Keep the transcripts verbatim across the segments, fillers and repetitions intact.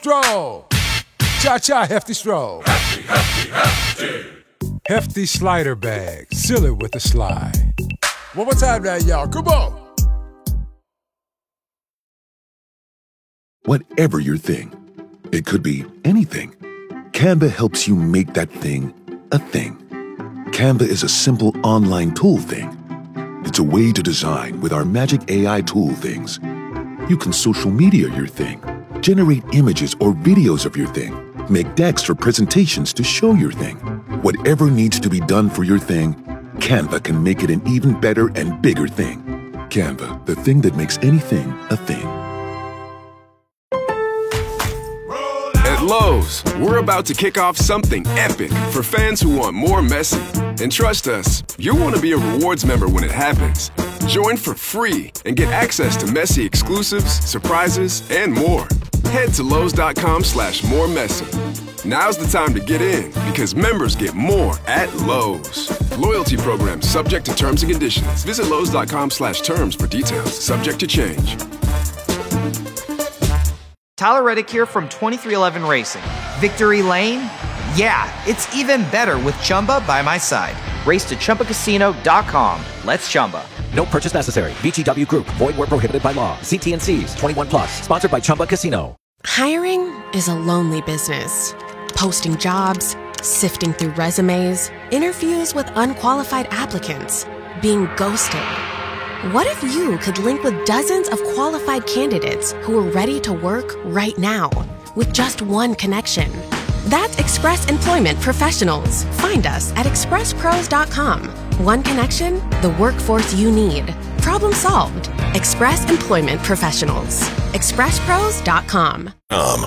Stroll. Cha-cha, hefty stroll. Hefty, hefty, hefty. Hefty slider bag. Seal it with a slide. One more time now, y'all. Come on. Whatever your thing, it could be anything. Canva helps you make that thing a thing. Canva is a simple online tool thing. It's a way to design with our magic A I tool things. You can social media your thing, generate images or videos of your thing, make decks or presentations to show your thing. Whatever needs to be done for your thing, Canva can make it an even better and bigger thing. Canva, the thing that makes anything a thing. At Lowe's, we're about to kick off something epic for fans who want more Messi. And trust us, you'll want to be a rewards member when it happens. Join for free and get access to Messi exclusives, surprises, and more. Head to Lowe's.com slash more Messi. Now's the time to get in because members get more at Lowe's. Loyalty program subject to terms and conditions. Visit Lowe's.com slash terms for details. Subject to change. Tyler Reddick here from twenty-three eleven Racing. Victory Lane? Yeah, it's even better with Chumba by my side. Race to Chumba Casino dot com. Let's Chumba. No purchase necessary. V G W Group. Void where prohibited by law. See T and C's. twenty-one plus. Sponsored by Chumba Casino. Hiring is a lonely business. Posting jobs, sifting through resumes, interviews with unqualified applicants, being ghosted. What if you could link with dozens of qualified candidates who are ready to work right now with just one connection? That's Express Employment Professionals. Find us at express pros dot com. One connection, the workforce you need. Problem solved. Express Employment Professionals. express pros dot com. Um.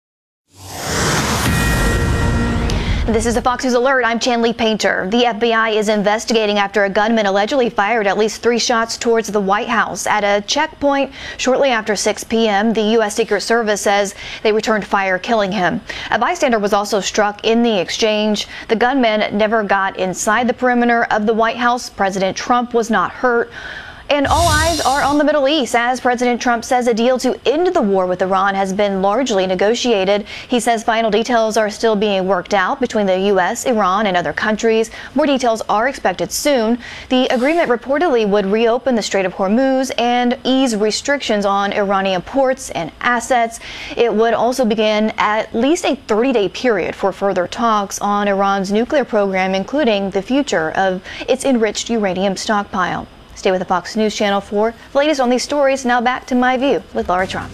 This is a Fox News Alert. I'm Chanley Painter. The F B I is investigating after a gunman allegedly fired at least three shots towards the White House at a checkpoint shortly after six p.m. The U S Secret Service says they returned fire, killing him. A bystander was also struck in the exchange. The gunman never got inside the perimeter of the White House. President Trump was not hurt. And all eyes are on the Middle East as President Trump says a deal to end the war with Iran has been largely negotiated. He says final details are still being worked out between the U S, Iran, and other countries. More details are expected soon. The agreement reportedly would reopen the Strait of Hormuz and ease restrictions on Iranian ports and assets. It would also begin at least a thirty-day period for further talks on Iran's nuclear program, including the future of its enriched uranium stockpile. Stay with the Fox News Channel for the latest on these stories. Now back to My View with Laura Trump.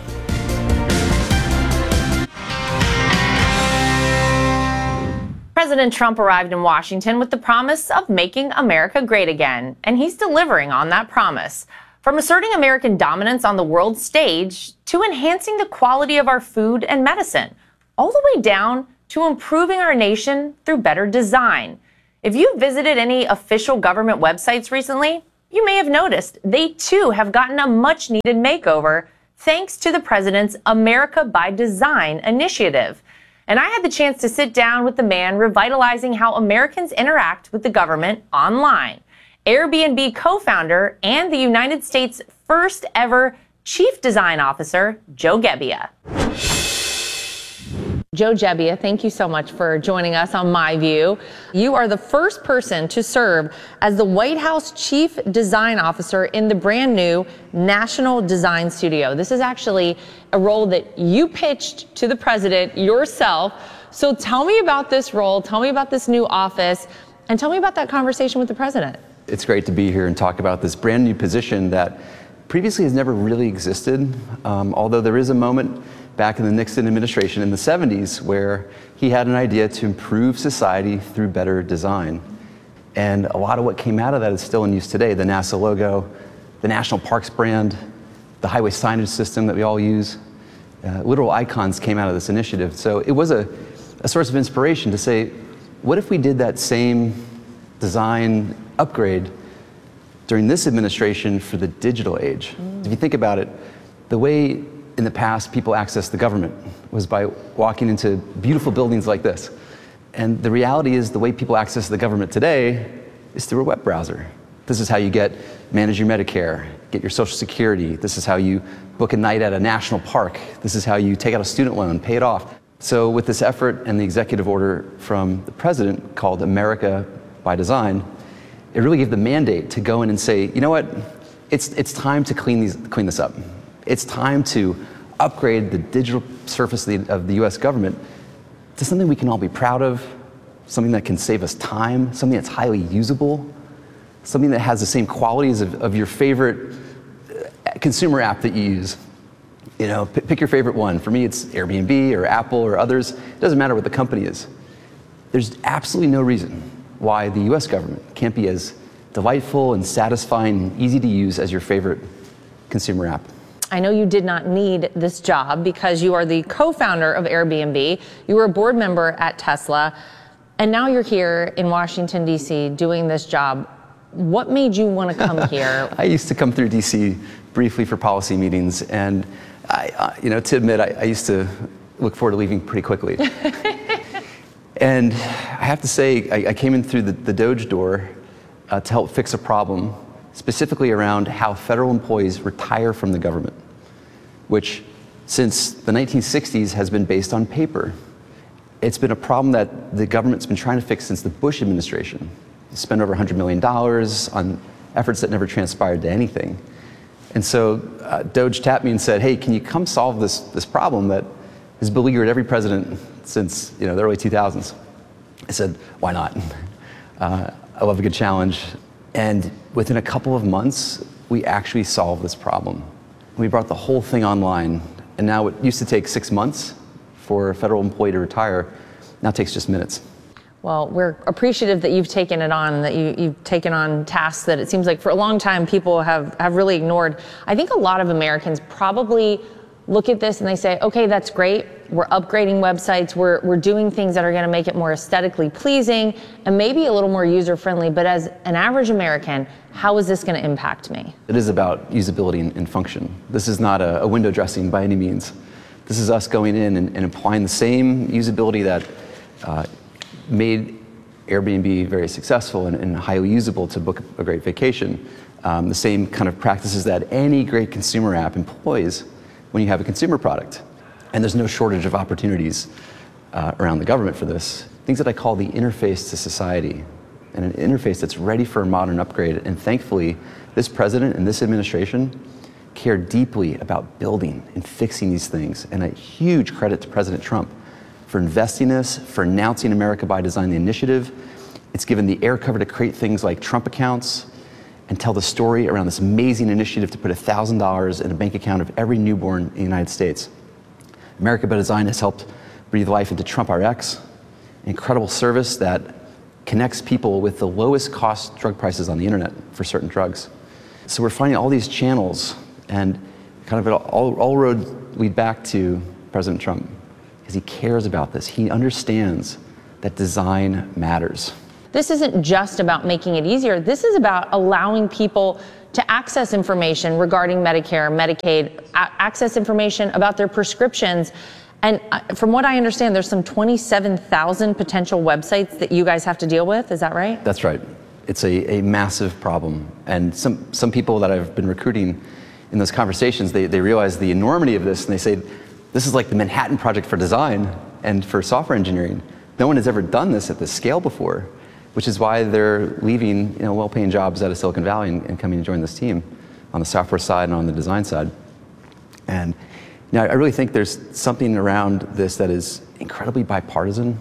President Trump arrived in Washington with the promise of making America great again, and he's delivering on that promise. From asserting American dominance on the world stage to enhancing the quality of our food and medicine, all the way down to improving our nation through better design. If you visited any official government websites recently, you may have noticed they too have gotten a much-needed makeover thanks to the president's America by Design initiative. And I had the chance to sit down with the man revitalizing how Americans interact with the government online, Airbnb co-founder and the United States' first ever Chief Design Officer, Joe Gebbia. Joe Gebbia, thank you so much for joining us on My View. You are the first person to serve as the White House Chief Design Officer in the brand new National Design Studio. This is actually a role that you pitched to the president yourself. So tell me about this role, tell me about this new office, and tell me about that conversation with the president. It's great to be here and talk about this brand new position that previously has never really existed, um, although there is a moment back in the Nixon administration in the seventies where he had an idea to improve society through better design. And a lot of what came out of that is still in use today. The NASA logo, the National Parks brand, the highway signage system that we all use, uh, literal icons came out of this initiative. So it was a, a source of inspiration to say, what if we did that same design upgrade during this administration for the digital age? Mm. If you think about it, the way in the past people accessed the government was by walking into beautiful buildings like this. And the reality is the way people access the government today is through a web browser. This is how you get manage your Medicare, get your Social Security. This is how you book a night at a national park. This is how you take out a student loan, pay it off. So with this effort and the executive order from the president called America by Design, it really gave the mandate to go in and say, you know what, it's, it's time to clean, these, clean this up. It's time to upgrade the digital surface of the, of the U S government to something we can all be proud of, something that can save us time, something that's highly usable, something that has the same qualities of, of your favorite consumer app that you use. You know, p- pick your favorite one. For me, it's Airbnb or Apple or others. It doesn't matter what the company is. There's absolutely no reason why the U S government can't be as delightful and satisfying and easy to use as your favorite consumer app. I know you did not need this job because you are the co-founder of Airbnb. You were a board member at Tesla, and now you're here in Washington, D C doing this job. What made you want to come here? I used to come through D C briefly for policy meetings, and I, uh, you know, to admit, I, I used to look forward to leaving pretty quickly. And I have to say, I, I came in through the, the Doge door uh, to help fix a problem, specifically around how federal employees retire from the government, which since the nineteen sixties has been based on paper. It's been a problem that the government's been trying to fix since the Bush administration. They spent over one hundred million dollars on efforts that never transpired to anything. And so uh, Doge tapped me and said, hey, can you come solve this, this problem that has beleaguered every president since you know, the early two thousands? I said, why not? Uh, I love a good challenge. And within a couple of months, we actually solved this problem. We brought the whole thing online. And now it used to take six months for a federal employee to retire. Now it takes just minutes. Well, we're appreciative that you've taken it on, that you, you've taken on tasks that it seems like for a long time people have, have really ignored. I think a lot of Americans probably look at this and they say, okay, that's great. We're upgrading websites. We're, we're doing things that are going to make it more aesthetically pleasing and maybe a little more user-friendly. But as an average American, how is this going to impact me? It is about usability and, and function. This is not a, a window dressing by any means. This is us going in and, and applying the same usability that uh, made Airbnb very successful and, and highly usable to book a great vacation. Um, the same kind of practices that any great consumer app employs when you have a consumer product. And there's no shortage of opportunities uh, around the government for this. Things that I call the interface to society, and an interface that's ready for a modern upgrade. And thankfully, this president and this administration care deeply about building and fixing these things. And a huge credit to President Trump for investing this, for announcing America by Design, the initiative. It's given the air cover to create things like Trump accounts and tell the story around this amazing initiative to put one thousand dollars in a bank account of every newborn in the United States. America by Design has helped breathe life into Trump R X, an incredible service that connects people with the lowest cost drug prices on the internet for certain drugs. So we're finding all these channels, and kind of all, all roads lead back to President Trump, because he cares about this. He understands that design matters. This isn't just about making it easier. This is about allowing people to access information regarding Medicare, Medicaid, a- access information about their prescriptions. And from what I understand, there's some twenty-seven thousand potential websites that you guys have to deal with. Is that right? That's right. It's a, a massive problem. And some, some people that I've been recruiting in those conversations, they, they realize the enormity of this, and they say, this is like the Manhattan Project for design and for software engineering. No one has ever done this at this scale before, which is why they're leaving you know, well-paying jobs out of Silicon Valley and, and coming to join this team on the software side and on the design side. And you know, I really think there's something around this that is incredibly bipartisan.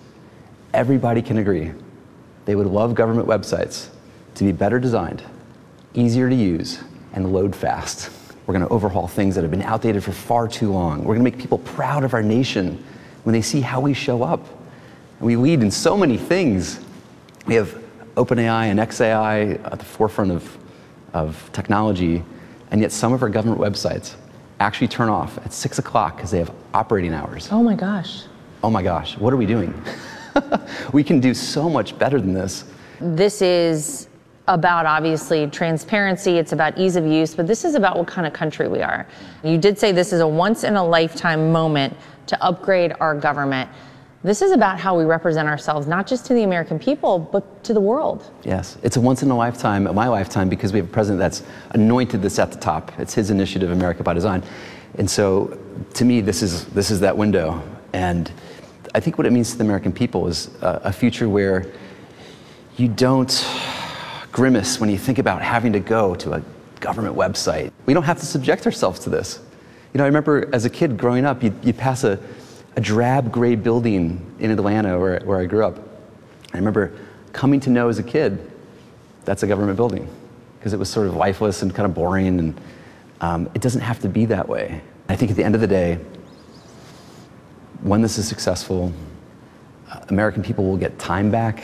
Everybody can agree. They would love government websites to be better designed, easier to use, and load fast. We're going to overhaul things that have been outdated for far too long. We're going to make people proud of our nation when they see how we show up. And we lead in so many things. We have OpenAI and X A I at the forefront of, of technology, and yet some of our government websites actually turn off at six o'clock because they have operating hours. Oh my gosh. Oh my gosh, what are we doing? We can do so much better than this. This is about, obviously, transparency. It's about ease of use, but this is about what kind of country we are. You did say this is a once in a lifetime moment to upgrade our government. This is about how we represent ourselves, not just to the American people, but to the world. Yes, it's a once in a lifetime, my lifetime, because we have a president that's anointed this at the top. It's his initiative, America by Design. And so, to me, this is this is that window. And I think what it means to the American people is a, a future where you don't grimace when you think about having to go to a government website. We don't have to subject ourselves to this. You know, I remember as a kid growing up, you'd, you'd pass a, a drab gray building in Atlanta where, where I grew up. I remember coming to know as a kid, that's a government building, because it was sort of lifeless and kind of boring, and um, it doesn't have to be that way. I think at the end of the day, when this is successful, uh, American people will get time back.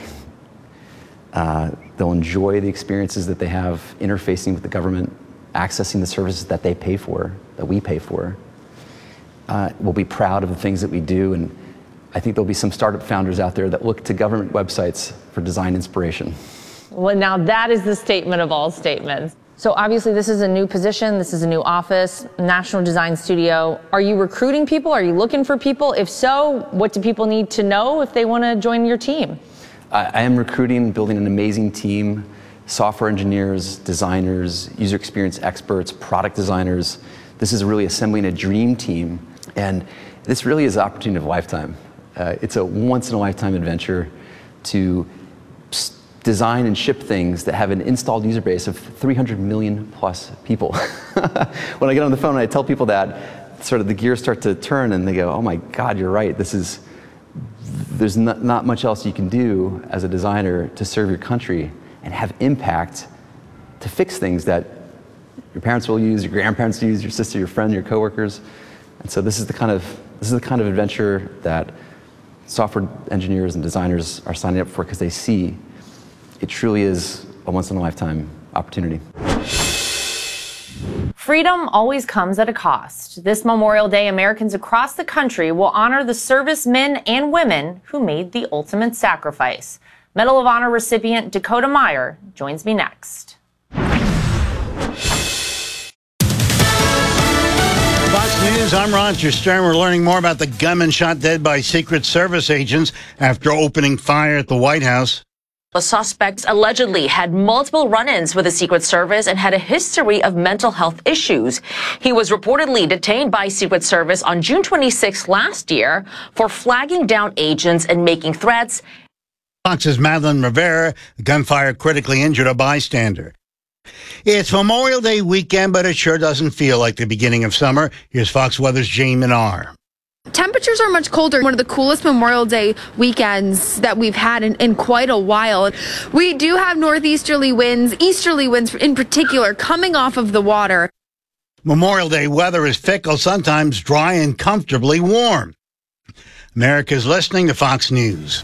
Uh, they'll enjoy the experiences that they have interfacing with the government, accessing the services that they pay for, that we pay for. Uh, we'll be proud of the things that we do, and I think there'll be some startup founders out there that look to government websites for design inspiration. Well, now that is the statement of all statements. So obviously this is a new position, this is a new office, National Design Studio. Are you recruiting people? Are you looking for people? If so, what do people need to know if they want to join your team? I, I am recruiting, building an amazing team, software engineers, designers, user experience experts, product designers. This is really assembling a dream team, and this really is an opportunity of a lifetime. Uh, it's a once-in-a-lifetime adventure to design and ship things that have an installed user base of three hundred million plus people. When I get on the phone and I tell people that, sort of the gears start to turn and they go, oh my God, you're right. This is, there's not, not much else you can do as a designer to serve your country and have impact to fix things that your parents will use, your grandparents use, your sister, your friend, your coworkers. And so this is the kind of, this is the kind of adventure that software engineers and designers are signing up for, because they see it truly is a once-in-a-lifetime opportunity. Freedom always comes at a cost. This Memorial Day, Americans across the country will honor the servicemen and women who made the ultimate sacrifice. Medal of Honor recipient Dakota Meyer joins me next. Fox News, I'm Roger Stern. We're learning more about the gunman shot dead by Secret Service agents after opening fire at the White House. The suspects allegedly had multiple run-ins with the Secret Service and had a history of mental health issues. He was reportedly detained by Secret Service on June twenty-sixth last year for flagging down agents and making threats. Fox's Madeline Rivera, gunfire critically injured a bystander. It's Memorial Day weekend, but it sure doesn't feel like the beginning of summer. Here's Fox Weather's Jane Minar. Temperatures are much colder. One of the coolest Memorial Day weekends that we've had in, in quite a while. We do have northeasterly winds, easterly winds in particular, coming off of the water. Memorial Day weather is fickle, sometimes dry and comfortably warm. America's listening to Fox News.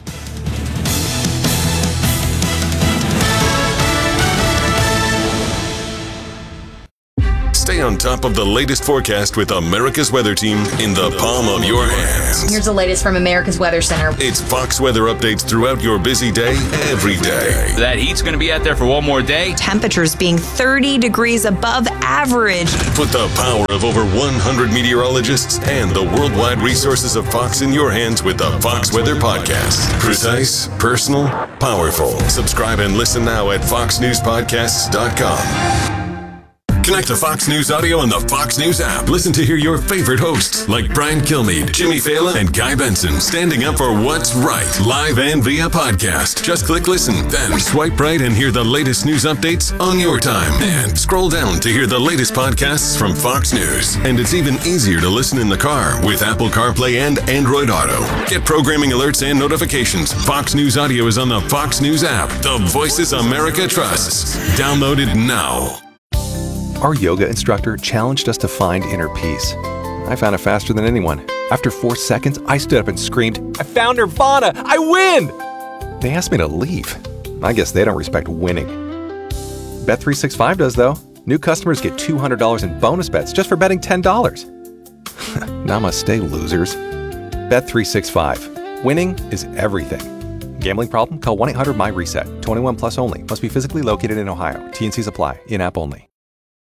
Stay on top of the latest forecast with America's Weather Team in the palm of your hands. Here's the latest from America's Weather Center. It's Fox weather updates throughout your busy day, every day. That heat's going to be out there for one more day. Temperatures being thirty degrees above average. Put the power of over one hundred meteorologists and the worldwide resources of Fox in your hands with the Fox Weather Podcast. Precise, personal, powerful. Subscribe and listen now at fox news podcasts dot com. Connect to Fox News Audio on the Fox News app. Listen to hear your favorite hosts like Brian Kilmeade, Jimmy Fallon, and Guy Benson standing up for what's right, live and via podcast. Just click listen, then swipe right and hear the latest news updates on your time. And scroll down to hear the latest podcasts from Fox News. And it's even easier to listen in the car with Apple CarPlay and Android Auto. Get programming alerts and notifications. Fox News Audio is on the Fox News app. The voices America trusts. Download it now. Our yoga instructor challenged us to find inner peace. I found it faster than anyone. After four seconds, I stood up and screamed, "I found Nirvana! I win!" They asked me to leave. I guess they don't respect winning. Bet three sixty-five does, though. New customers get two hundred dollars in bonus bets just for betting ten dollars. Namaste, losers. Bet three sixty-five. Winning is everything. Gambling problem? Call one eight hundred M Y RESET. twenty-one plus only. Must be physically located in Ohio. T and Cs apply. In-app only.